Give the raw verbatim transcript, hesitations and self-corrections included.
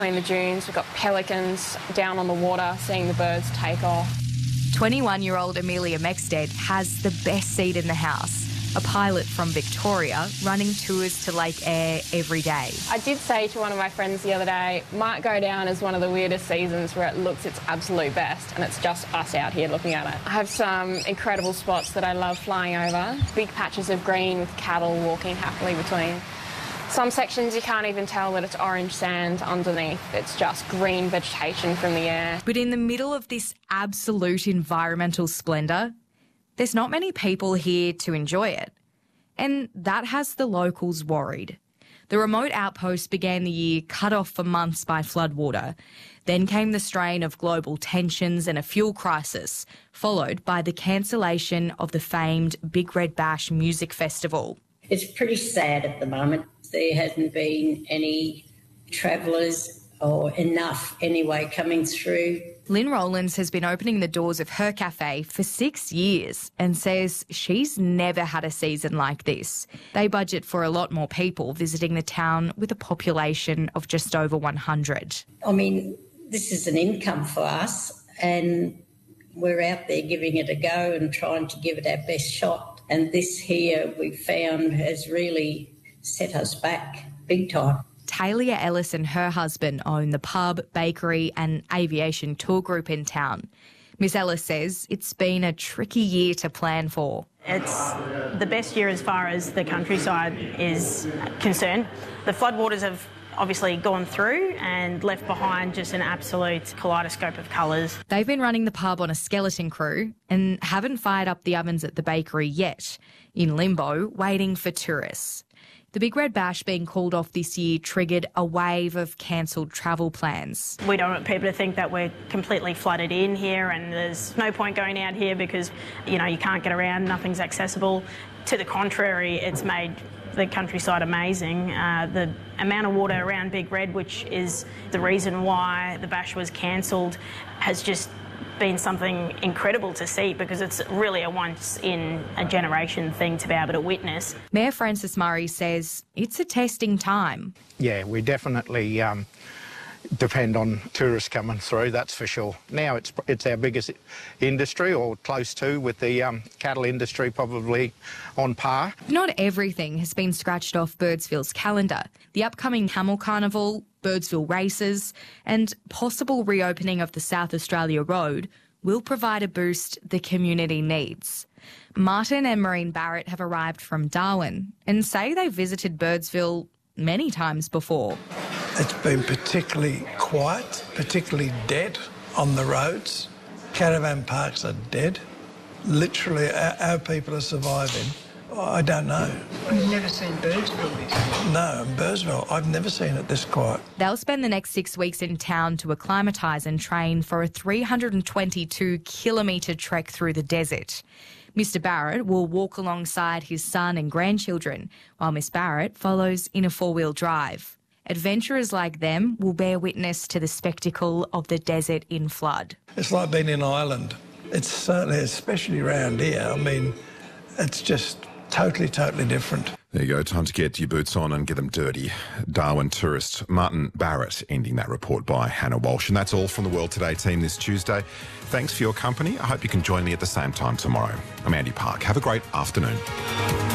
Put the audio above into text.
In the dunes, we've got pelicans down on the water, seeing the birds take off. twenty-one-year-old Amelia Mexted has the best seat in the house. A pilot from Victoria running tours to Lake Eyre every day. I did say to one of my friends the other day, might go down as one of the weirdest seasons where it looks its absolute best and it's just us out here looking at it. I have some incredible spots that I love flying over. Big patches of green with cattle walking happily between. Some sections you can't even tell that it's orange sand underneath. It's just green vegetation from the air. But in the middle of this absolute environmental splendour, there's not many people here to enjoy it. And that has the locals worried. The remote outpost began the year cut off for months by floodwater. Then came the strain of global tensions and a fuel crisis, followed by the cancellation of the famed Big Red Bash Music Festival. It's pretty sad at the moment. There hasn't been any travellers or enough anyway coming through. Lynn Rowlands has been opening the doors of her cafe for six years and says she's never had a season like this. They budget for a lot more people visiting the town with a population of just over one hundred. I mean, this is an income for us and we're out there giving it a go and trying to give it our best shot. And this here we found has really set us back big time. Talia Ellis and her husband own the pub, bakery and aviation tour group in town. Miss Ellis says it's been a tricky year to plan for. It's the best year as far as the countryside is concerned. The floodwaters have obviously gone through and left behind just an absolute kaleidoscope of colours. They've been running the pub on a skeleton crew and haven't fired up the ovens at the bakery yet, in limbo, waiting for tourists. The Big Red Bash being called off this year triggered a wave of cancelled travel plans. We don't want people to think that we're completely flooded in here and there's no point going out here because, you know, you can't get around, nothing's accessible. To the contrary, it's made the countryside amazing. Uh, the amount of water around Big Red, which is the reason why the bash was cancelled, has just been something incredible to see because it's really a once-in-a-generation thing to be able to witness. Mayor Francis Murray says it's a testing time. Yeah, we definitely um, depend on tourists coming through, that's for sure. Now it's it's our biggest industry, or close to, with the um, cattle industry probably on par. Not everything has been scratched off Birdsville's calendar. The upcoming Camel Carnival, Birdsville races and possible reopening of the South Australia Road will provide a boost the community needs. Martin and Maureen Barrett have arrived from Darwin and say they visited Birdsville many times before. It's been particularly quiet, particularly dead on the roads. Caravan parks are dead. Literally, our, our people are surviving. I don't know. I've never seen Birdsville before. No, Birdsville, I've never seen it this quiet. They'll spend the next six weeks in town to acclimatise and train for a three hundred twenty-two kilometre trek through the desert. Mister Barrett will walk alongside his son and grandchildren, while Miss Barrett follows in a four-wheel drive. Adventurers like them will bear witness to the spectacle of the desert in flood. It's like being in Ireland. It's certainly, especially around here, I mean, it's just totally, totally different. There you go. Time to get your boots on and get them dirty. Darwin tourist Martin Barrett ending that report by Hannah Walsh. And that's all from the World Today team this Tuesday. Thanks for your company. I hope you can join me at the same time tomorrow. I'm Andy Park. Have a great afternoon.